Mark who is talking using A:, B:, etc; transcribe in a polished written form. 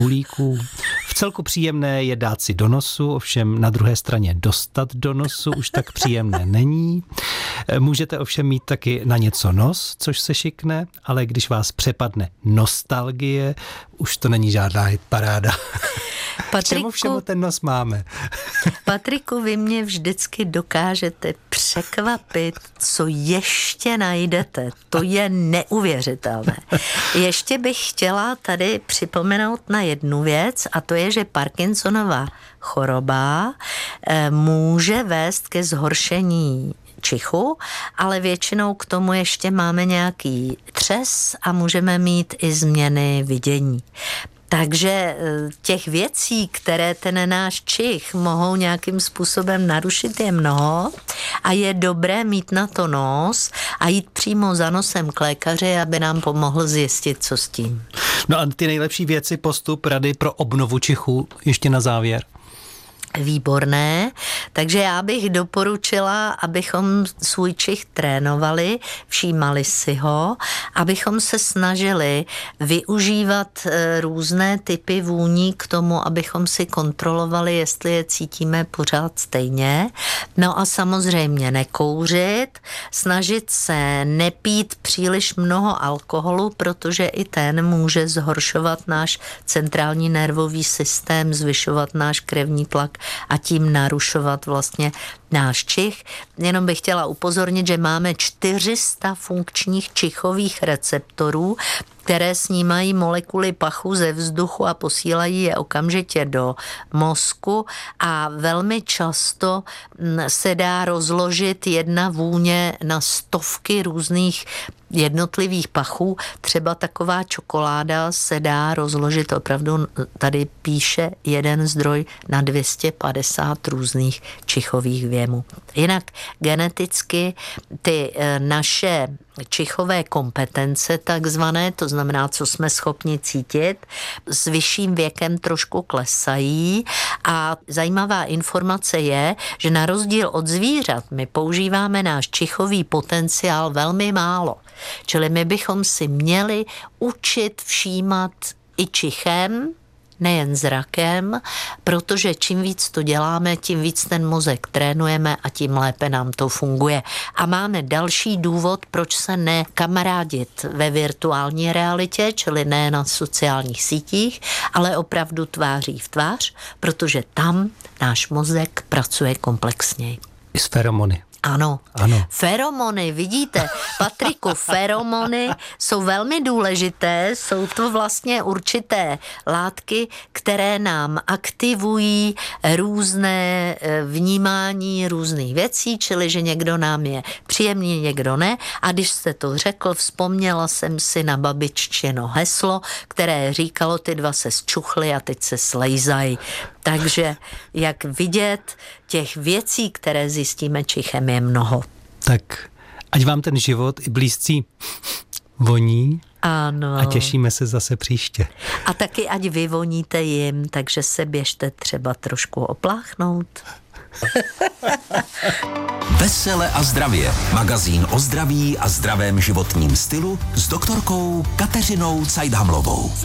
A: bulíků. V celku příjemné je dát si do nosu, ovšem na druhé straně dostat do nosu už tak příjemné není. Můžete ovšem mít taky na něco nos, což se šikne, ale když vás přepadne nostalgie, už to není žádná hitparáda. Čemu všemu ten nos máme?
B: Patriku, vy mě vždycky dokážete překvapit, co ještě najdete. To je neuvěřitelné. Ještě bych chtěla tady připomenout na jednu věc, a to je, že Parkinsonova choroba může vést ke zhoršení čichu, ale většinou k tomu ještě máme nějaký třes a můžeme mít i změny vidění. Takže těch věcí, které ten náš čich mohou nějakým způsobem narušit, je mnoho a je dobré mít na to nos a jít přímo za nosem k lékaři, aby nám pomohl zjistit, co s tím.
A: No a ty nejlepší věci, postup, rady pro obnovu čichu ještě na závěr?
B: Výborné, takže já bych doporučila, abychom svůj čich trénovali, všímali si ho, abychom se snažili využívat různé typy vůní k tomu, abychom si kontrolovali, jestli je cítíme pořád stejně. No a samozřejmě nekouřit, snažit se nepít příliš mnoho alkoholu, protože i ten může zhoršovat náš centrální nervový systém, zvyšovat náš krevní tlak a tím narušovat vlastně náš čich. Jenom bych chtěla upozornit, že máme 400 funkčních čichových receptorů, které snímají molekuly pachu ze vzduchu a posílají je okamžitě do mozku a velmi často se dá rozložit jedna vůně na stovky různých jednotlivých pachů. Třeba taková čokoláda se dá rozložit opravdu, tady píše jeden zdroj, na 250 různých čichových věmů. Jinak geneticky ty naše čichové kompetence takzvané, to znamená, co jsme schopni cítit, s vyšším věkem trošku klesají a zajímavá informace je, že na rozdíl od zvířat my používáme náš čichový potenciál velmi málo. Čili my bychom si měli učit všímat i čichem, nejen zrakem, protože čím víc to děláme, tím víc ten mozek trénujeme a tím lépe nám to funguje. A máme další důvod, proč se nekamarádit ve virtuální realitě, čili ne na sociálních sítích, ale opravdu tváří v tvář, protože tam náš mozek pracuje komplexněji.
A: I s feromony.
B: Ano.
A: Ano.
B: Feromony, vidíte, Patriku, feromony jsou velmi důležité, jsou to vlastně určité látky, které nám aktivují různé vnímání různých věcí, čili že někdo nám je příjemný, někdo ne. A když jste to řekl, vzpomněla jsem si na babiččino heslo, které říkalo, ty dva se zčuchly a teď se slejzají. Takže, jak vidět, těch věcí, které zjistíme čichem, je mnoho.
A: Tak ať vám ten život i blízcí voní.
B: Ano.
A: A těšíme se zase příště.
B: A taky ať vy voníte jim, takže se běžte třeba trošku opláchnout.
C: Vesele a zdravě. Magazín o zdraví a zdravém životním stylu s doktorkou Kateřinou Cajdhamlovou.